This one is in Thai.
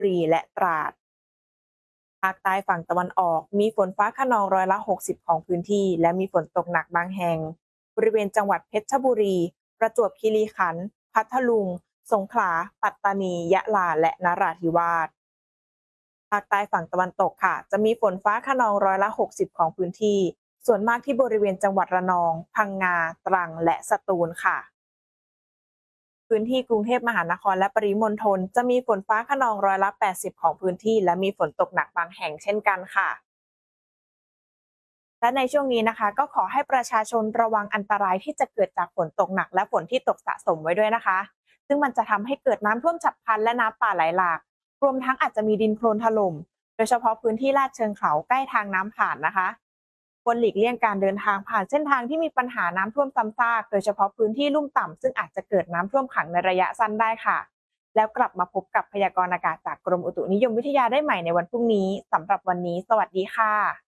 รีและตราดภาคใต้ฝั่งตะวันออกมีฝนฟ้าคะนอง60%ของพื้นที่และมีฝนตกหนักบางแห่งบริเวณจังหวัดเพชรบุรีประจวบคีรีขันธ์พัทลุงสงขลาปัตตานียะลาและนราธิวาสภาคใต้ฝั่งตะวันตกค่ะจะมีฝนฟ้าคะนอง60%ของพื้นที่ส่วนมากที่บริเวณจังหวัดระนองพังงาตรังและสตูลค่ะ พื้นที่กรุงเทพมหานครและปริมณฑลจะมีฝนฟ้าคะนอง80%ของพื้นที่และมีฝนตกหนักบางแห่งเช่นกันค่ะและในช่วงนี้นะคะก็ขอให้ประชาชนระวังอันตรายที่จะเกิดจากฝนตกหนักและฝนที่ตกสะสมไว้ด้วยนะคะซึ่งมันจะทำให้เกิดน้ำท่วมฉับพลันและน้ำป่าไหลหลากรวมทั้งอาจจะมีดินโคลนถล่มโดยเฉพาะพื้นที่ลาดเชิงเขาใกล้ทางน้ำผ่านนะคะควรหลีกเลี่ยงการเดินทางผ่านเส้นทางที่มีปัญหาน้ำท่วมซ้ำซากโดยเฉพาะพื้นที่ลุ่มต่ำซึ่งอาจจะเกิดน้ำท่วมขังในระยะสั้นได้ค่ะแล้วกลับมาพบกับพยากรณ์อากาศจากกรมอุตุนิยมวิทยาได้ใหม่ในวันพรุ่งนี้สำหรับวันนี้สวัสดีค่ะ